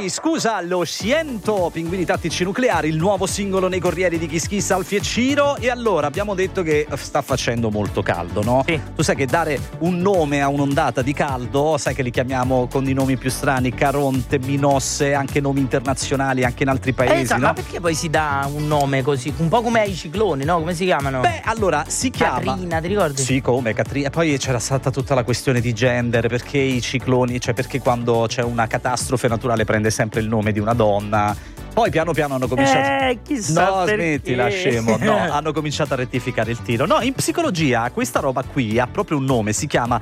Sì, scusa, lo siento, Pinguini Tattici Nucleari, il nuovo singolo nei Corrieri di Kiss Kiss, Alfie e Ciro. E allora, abbiamo detto che sta facendo molto caldo, no? Sì. Tu sai che dare un nome a un'ondata di caldo, sai che li chiamiamo con i nomi più strani, Caronte, Minosse, anche nomi internazionali, anche in altri paesi, esatto, no? ma perché poi si dà un nome così, un po' come ai cicloni, no? Come si chiamano? Beh, allora, si chiama... Katrina, ti ricordi? Sì, come Catrina. E poi c'era stata tutta la questione di gender, perché i cicloni, cioè perché quando c'è una catastrofe naturale prende sempre il nome di una donna. Poi piano piano hanno cominciato... chissà No, perché. smettila, scemo. No, hanno cominciato a rettificare il tiro. No, in psicologia questa roba qui ha proprio un nome, si chiama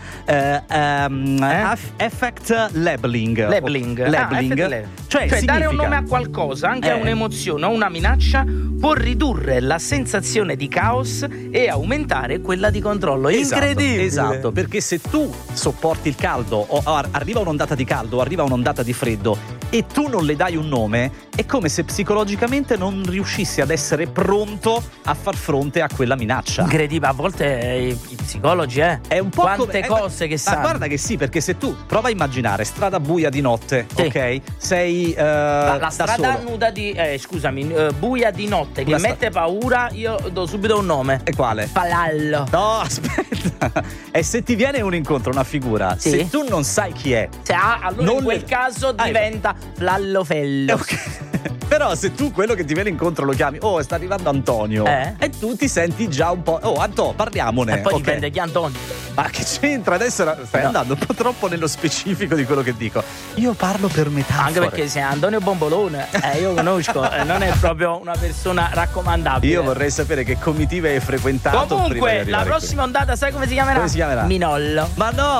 effect labeling. Labeling. Cioè dare un significa... nome a qualcosa, anche a un'emozione o una minaccia, può ridurre la sensazione di caos e aumentare quella di controllo. Incredibile. Esatto, perché se tu sopporti il caldo o arriva un'ondata di caldo o arriva un'ondata di freddo e tu non le dai un nome, è come se psicologicamente non riuscissi ad essere pronto a far fronte a quella minaccia. Incredibile, a volte i psicologi, è un po' quante cose che sanno. Ma guarda che sì, perché se tu prova a immaginare strada buia di notte, sì, ok? Sei la strada solo. nuda buia di notte che mette paura, io do subito un nome. E quale? Falallo. No, aspetta. E se ti viene un incontro, una figura, sì, se tu non sai chi è, allora in quel caso diventa Flallofello. Ok. Però se tu quello che ti viene incontro lo chiami, oh, sta arrivando Antonio, e tu ti senti già un po', oh Anto, parliamone. E poi dipende chi è Antonio. Ma che c'entra? Adesso stai andando un po' troppo nello specifico di quello che dico. Io parlo per metafore. Anche perché se è Antonio Bombolone, io conosco, non è proprio una persona raccomandabile. Io vorrei sapere che comitive hai frequentato. Comunque, la prossima ondata sai come si chiamerà? Come si chiamerà? Minollo. Ma no!